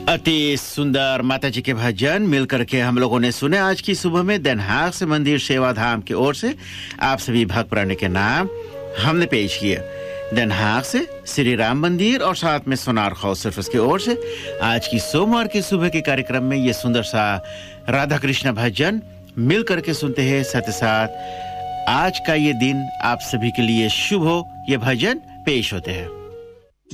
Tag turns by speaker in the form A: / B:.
A: अति सुंदर माताजी के भजन मिलकर के हम लोगों ने सुने आज की सुबह में den Haag से मंदिर सेवाधाम की ओर से आप सभी भक्त प्राणी के नाम हमने पेश किया। den Haag से श्री राम मंदिर और साथ में सोनार हाउस सर्विस की ओर से आज की सोमवार की सुबह के कार्यक्रम में ये सुंदर सा राधा कृष्ण भजन मिल करके सुनते हैं। साथ ही साथ आज का ये दिन आप सभी के लिए शुभ हो, ये भजन पेश होते हैं।